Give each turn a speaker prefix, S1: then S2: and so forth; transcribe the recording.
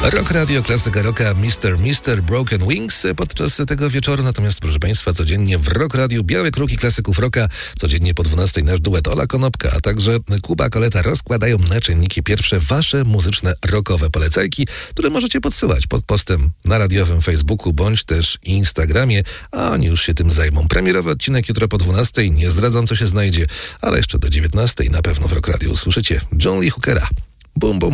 S1: Rock Radio, klasyka rocka, Mr. Broken Wings podczas tego wieczoru. Natomiast, proszę Państwa, codziennie w Rock Radio białe kruki klasyków rocka. Codziennie po 12 nasz duet Ola Konopka, a także Kuba Koleta rozkładają na czynniki pierwsze Wasze muzyczne rockowe polecajki, które możecie podsyłać pod postem na radiowym Facebooku bądź też Instagramie, a oni już się tym zajmą. Premierowy odcinek jutro po 12. Nie zdradzam, co się znajdzie, ale jeszcze do 19 na pewno w Rock Radio usłyszycie John Lee Hookera. Bum, bum.